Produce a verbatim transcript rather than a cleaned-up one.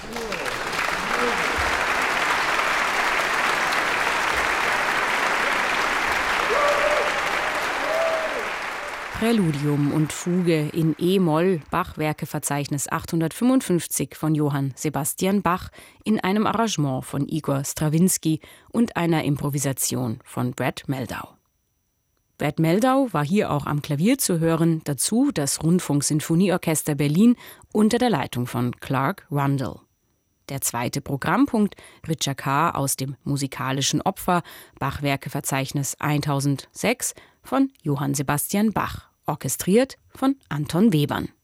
Präludium und Fuge in E-Moll, Bach-Werkeverzeichnis achthundertfünfundfünfzig von Johann Sebastian Bach in einem Arrangement von Igor Strawinski und einer Improvisation von Brad Mehldau. Brad Mehldau war hier auch am Klavier zu hören, dazu das Rundfunksinfonieorchester Berlin unter der Leitung von Clark Rundle. Der zweite Programmpunkt, Richard K. aus dem musikalischen Opfer, Bach-Werkeverzeichnis tausendsechs von Johann Sebastian Bach, orchestriert von Anton Webern.